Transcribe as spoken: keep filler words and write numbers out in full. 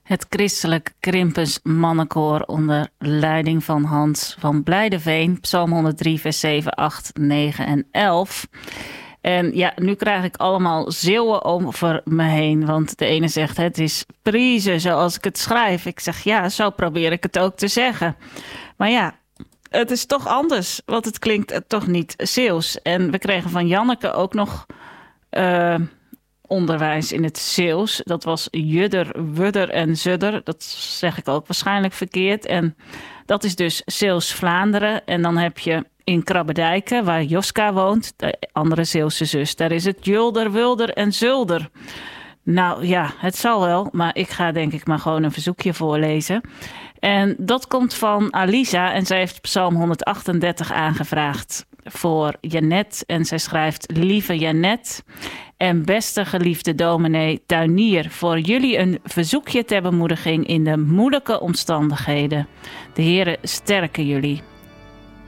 Het christelijk Krimpens mannenkoor onder leiding van Hans van Blijdeveen. Psalm honderddrie, vers zeven, acht, negen en elf. En ja, nu krijg ik allemaal zeeuwen over me heen. Want de ene zegt, het is priezen zoals ik het schrijf. Ik zeg, ja, zo probeer ik het ook te zeggen. Maar ja, het is toch anders, want het klinkt toch niet Zeeuws. En we kregen van Janneke ook nog uh, onderwijs in het Zeeuws. Dat was judder, wudder en zudder. Dat zeg ik ook waarschijnlijk verkeerd. En dat is dus Zeeuws-Vlaanderen. En dan heb je in Krabbedijken, waar Joska woont, de andere Zeeuwse zus, daar is het julder, wulder en zulder. Nou ja, het zal wel, maar ik ga denk ik maar gewoon een verzoekje voorlezen. En dat komt van Alisa en zij heeft Psalm honderdachtendertig aangevraagd voor Janet. En zij schrijft, lieve Janet en beste geliefde dominee Tuinier, voor jullie een verzoekje ter bemoediging in de moeilijke omstandigheden. De Heere sterke jullie.